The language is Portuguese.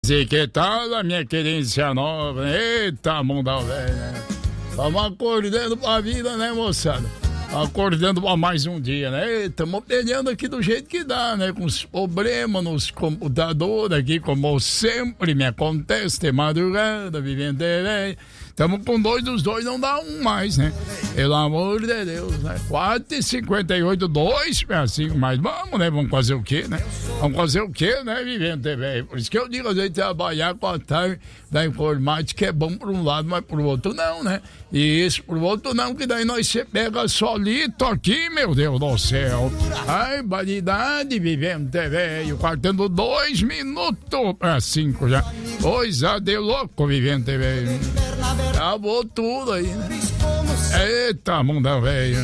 E que tal a minha querência nova? Eita, mundão velho, né? Vamos acordando pra vida, né, moçada? Acordando pra mais um dia, né? Estamos peleando aqui do jeito que dá, né? Com os problemas nos computadores aqui, como sempre me acontece, de madrugada, vivendo TV. Estamos com dois, dos dois não dá um mais, né? Pelo amor de Deus, né? 4h58, 2,5, mas vamos, né? Vamos fazer o quê, né? Vamos fazer o quê, né? Vivendo TV. Por isso que eu digo, às vezes, trabalhar com a tarde da informática é bom por um lado, mas por outro não, né? E isso por outro não, que daí nós se pega solito aqui, meu Deus do céu. Ai, validade, Vivendo TV. E o quartando 2 minutos para 5 já. Coisa de louco, Vivendo TV. Acabou tudo aí, né? Eita, mundão velho.